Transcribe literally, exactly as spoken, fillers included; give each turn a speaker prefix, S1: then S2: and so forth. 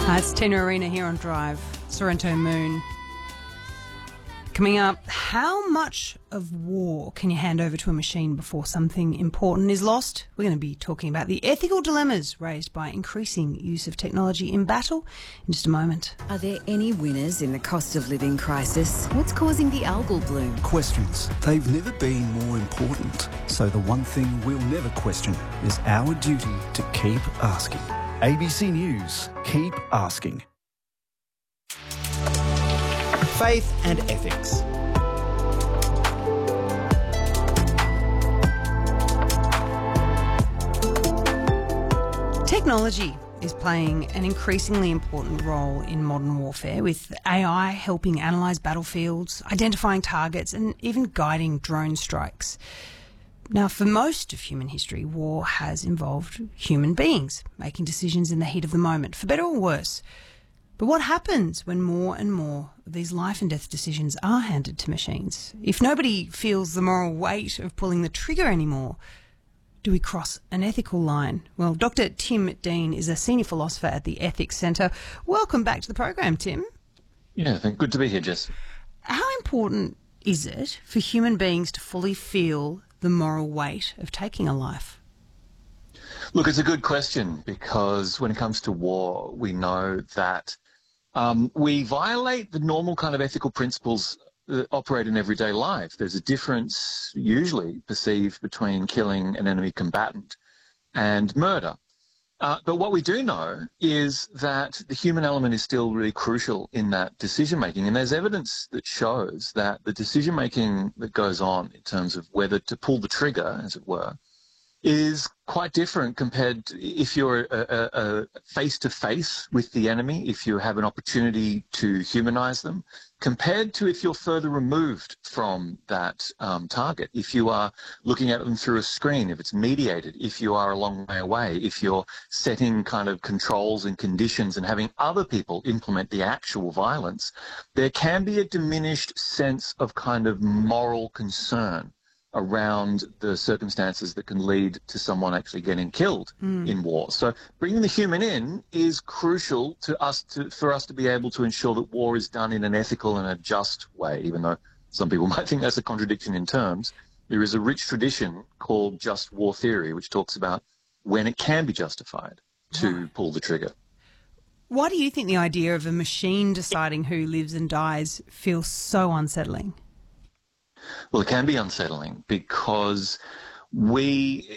S1: Uh, it's Tina Arena here on Drive, Sorrento Moon. Coming up, how much of war can you hand over to a machine before something important is lost? We're going to be talking about the ethical dilemmas raised by increasing use of technology in battle in just a moment.
S2: Are there any winners in the cost of living crisis? What's causing the algal bloom?
S3: Questions. They've never been more important. So the one thing we'll never question is our duty to keep asking. A B C News. Keep asking.
S4: Faith and ethics.
S1: Technology is playing an increasingly important role in modern warfare, with A I helping analyse battlefields, identifying targets and even guiding drone strikes. Now, for most of human history, war has involved human beings making decisions in the heat of the moment, for better or worse. But what happens when more and more of these life and death decisions are handed to machines? If nobody feels the moral weight of pulling the trigger anymore, do we cross an ethical line? Well, Doctor Tim Dean is a senior philosopher at the Ethics Centre. Welcome back to the program, Tim.
S5: Yeah, thank, good to be here, Jess.
S1: How important is it for human beings to fully feel the moral weight of taking a life?
S5: Look, it's a good question, because when it comes to war, we know that um, we violate the normal kind of ethical principles that operate in everyday life. There's a difference usually perceived between killing an enemy combatant and murder. Uh, but what we do know is that the human element is still really crucial in that decision-making. And there's evidence that shows that the decision-making that goes on in terms of whether to pull the trigger, as it were, is quite different compared to if you're a, a, a face-to-face with the enemy, if you have an opportunity to humanize them, compared to if you're further removed from that um, target, if you are looking at them through a screen, if it's mediated, if you are a long way away, if you're setting kind of controls and conditions and having other people implement the actual violence, there can be a diminished sense of kind of moral concern around the circumstances that can lead to someone actually getting killed mm. in war. So bringing the human in is crucial to us to, for us to be able to ensure that war is done in an ethical and a just way, even though some people might think that's a contradiction in terms. There is a rich tradition called just war theory, which talks about when it can be justified to right. pull the trigger.
S1: Why do you think the idea of a machine deciding who lives and dies feels so unsettling?
S5: Well, it can be unsettling because we,